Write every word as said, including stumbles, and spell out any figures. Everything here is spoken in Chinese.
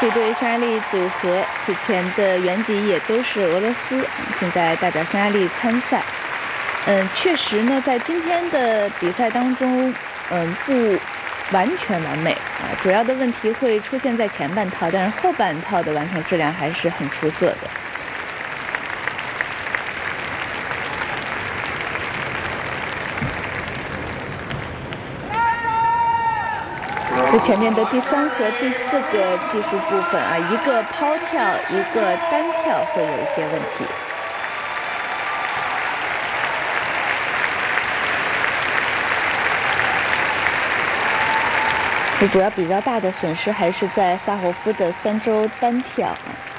这对匈牙利组合此前的原籍也都是俄罗斯，现在代表匈牙利参赛。嗯，确实呢，在今天的比赛当中，嗯，不完全完美啊，主要的问题会出现在前半套，但是后半套的完成质量还是很出色的。这前面的第三和第四个技术部分啊，一个抛跳，一个单跳会有一些问题。这主要比较大的损失还是在萨霍夫的三周单跳啊。